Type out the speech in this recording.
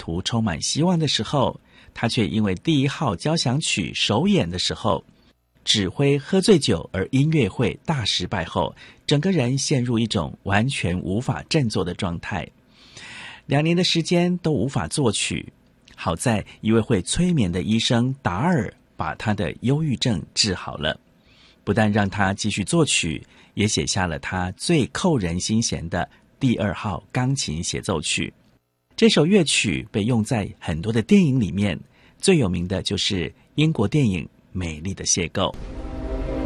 途充满希望的时候，他却因为第1号交响曲首演的时候指挥喝醉酒而音乐会大失败后，整个人陷入一种完全无法振作的状态。2年的时间都无法作曲，好在一位会催眠的医生达尔把他的忧郁症治好了，不但让他继续作曲，也写下了他最扣人心弦的第2号钢琴协奏曲。这首乐曲被用在很多的电影里面，最有名的就是英国电影《美丽的邂逅》。